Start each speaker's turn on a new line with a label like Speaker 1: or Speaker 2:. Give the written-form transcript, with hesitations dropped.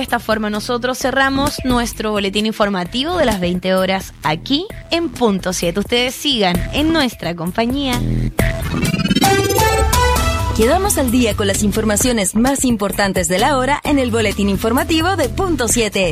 Speaker 1: esta forma nosotros cerramos nuestro boletín informativo de las 20 horas aquí en Punto 7. Ustedes sigan en nuestra compañía.
Speaker 2: Quedamos al día con las informaciones más importantes de la hora en el boletín informativo de Punto 7.